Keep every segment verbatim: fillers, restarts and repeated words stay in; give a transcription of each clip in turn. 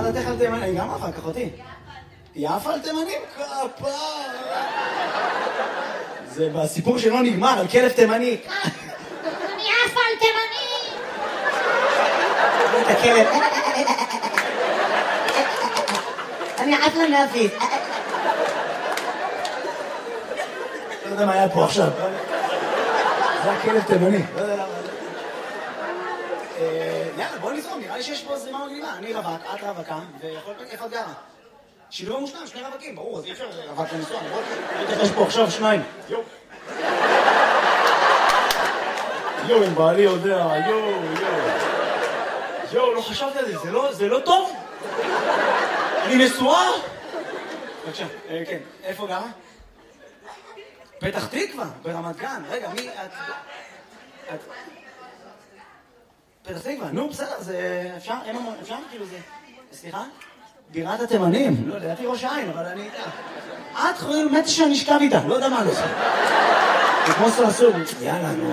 דעתך על תימנים? אני גם אחר כך אותי. יפה על תימנים? כפה. זה בסיפור שלא נגמר, על כלב תימני. אני יפה על תימנים! את הכלב. אני יפה להפיס. לא יודע מה היה פה עכשיו. זה הכלב תימני. לא יודע למה. יאללה, בוא נזרום, נראה לי שיש פה זרימה מגניבה. אני רווק, את רווקה, ויכול להיות איפה את גרה. שילוב המושלם, שני רווקים, ברור, אז אי אפשר רווק לנסוע, נכון? יש פה עכשיו שניים. יו. יו, אם בעלי יודע, יו, יו. יו, לא חשבתי על זה, זה לא טוב? אני נשואה? בבקשה, כן, איפה גרה? פתח תקווה, ברמת גן. רגע, מי את... את... פתח תקווה, נו, בסדר, זה... אפשר? אין המון, אפשר? כאילו זה... סליחה? בירת התימנים. לא, לדעתי ראש העין, אבל אני איתה. את חושבת, מתי שאני אשכב איתה, לא יודע מה לא. זה כמו סלסור. יאללה, נו.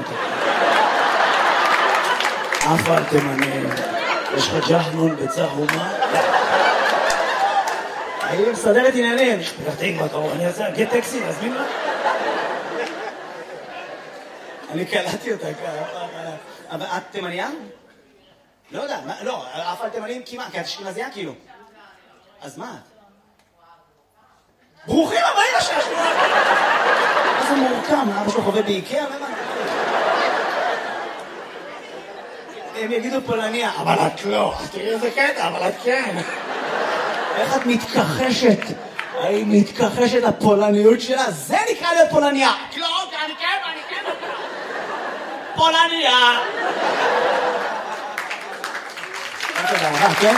אף על תימנים. יש לך ג'חנון בצהומה? אני מסדרת עניינים. פתח תקווה, קרוב, אני רוצה להגיד טקסי, להזמין לה? אני קלטתי אותה ככה. אבל את תימניה? לא יודע, לא, אף על תימנים כמעט, כי את אשכנזייה כאילו. אז מה? ברוכים הבאים לששנו! איזה מורכם, אבא שלו חווה באיקאה, למה? הם יגידו פולניה, אבל את לא. תראי איזה קטע, אבל את כן. איך את מתכחשת? האם מתכחשת לפולניות שלה? זה נקרא להיות פולניה. לא, אני כן, אני כן. פולניה. תודה רבה, כן?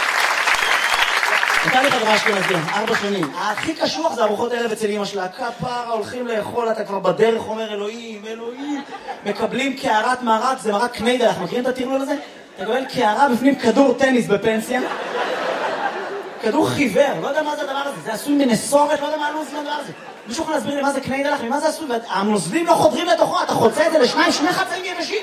נתן לי חברה אשכנזים, ארבע שנים. הכי קשוח זה ארוחות ערב אצל אמא שלה. כפרה, הולכים לאכול, אתה כבר בדרך אומר אלוהים, אלוהים. מקבלים קערת מרק, זה מרק קניידל, אנחנו מכירים את הטרלול הזה? אתה מקבל קערה בפנים כדור טניס בפנסיה. כדור חיוור, לא יודע מה זה הדבר הזה. זה עשוי מנסורת, לא יודע מה הלוז מהדבר הזה. מישהו יכול להסביר לי מה זה קניידל, ממה זה עשוי? והנוזלים לא חודרים לתוכו, אתה חוצה את זה לשניים, שני חצאים יבשים.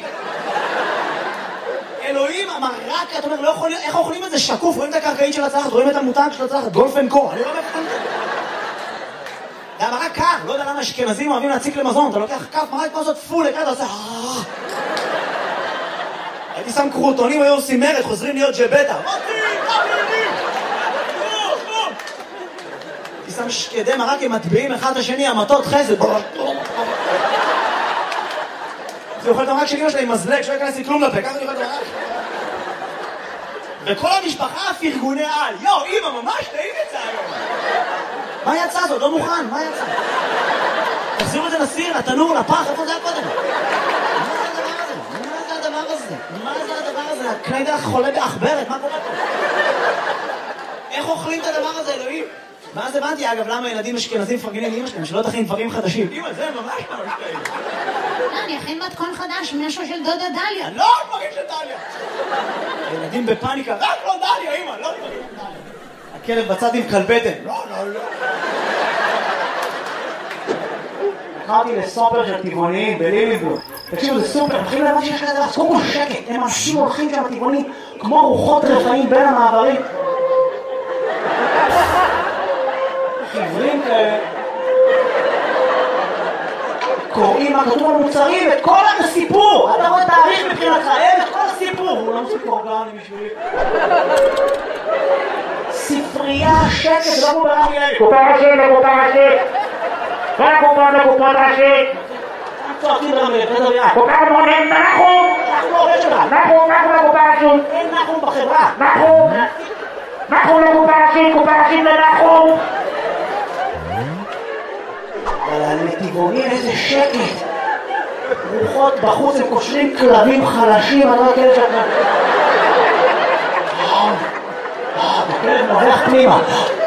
אלוהים, המרק, אתה אומר, לא יכול, איך אוכלים את זה שקוף? רואים את הקרקעית של הצלחת, רואים את המותג של הצלחת, גולף אנד קו, אני לא מבין את זה. זה המרק קר, לא יודע למה אשכנזים אוהבים להציק למזון, אתה לוקח כף מרק כמו זאת פול, אתה עושה... הייתי שם קרוטונים, היו עושים מרד, חוזרים להיות ג'בטה. הייתי שם שקדי מרק, הם מטביעים אחד את השני, המטות חסד. זה אוכל את המרק של אמא שלה עם מזלג, שלא ייכנס לי כלום לפה, ככה אני אוכל את המרק. וכל המשפחה פרגוני על, יו, אמא, ממש טעים את זה היום. מה יצא זאת? לא מוכן, מה יצא? תחזירו את זה לסיר, לתנור, לפח, איפה זה היה קודם? מה זה הדבר הזה? מה זה הדבר הזה? הקניידל חולה באחברת, מה קורה פה? איך אוכלים את הדבר הזה, אלוהים? ואז הבנתי, אגב, למה ילדים אשכנזים מפרגנים לאמא שלהם, שלא תכין דברים חדשים. אמא, זה ממש ממש טעים. אני אכין מתכון חדש, משהו של דודה דליה. לא דברים של דליה. ילדים בפאניקה, רק לא דליה, אמא, לא דברים של דליה. הכלב בצד עם כלבטן. לא, לא, לא. קראתי לסופר של טבעוניים בליליבלום. תקשיבו, זה סופר, הם הולכים לבד שיש כזה דבר, קודם כל שקט. הם אנשים הולכים שם טבעוניים כמו רוחות רפאים בין המעברים. חיוורים כאלה. קוראים מה כתוב על מוצרים, את כל הסיפור. אתה רואה תאריך מבחינתך, אין את כל הסיפור. הוא לא מוסיף אורגני בשבילי. ספרייה, שקט, לא כמו ברמי אלי. קופה ראשית לקופה ראשית. כל הקופה לקופה ראשית. צועקים ברמי אלי, תדבר יד. קופה מונים, נחום. אנחנו עובד שלך. נחום, נחום לקופה ראשית. אין נחום בחברה. נחום. נחום לקופה ראשית, קופה ראשית לנחום. אבל הנתיבונים איזה שקט. רוחות בחוץ, הם קושרים כלבים חלשים, אני לא יודע שאתה... הכלב מובח פנימה.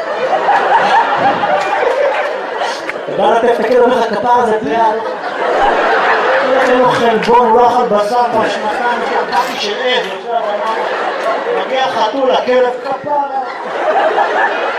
אתה בא לתת את הכלב, אומר לך כפר הזה פליאה. אין לו חלבון, הוא לא אכל בשר כבר שנתיים, שהקחי של עד, מגיע חתול, הכלב כפרה.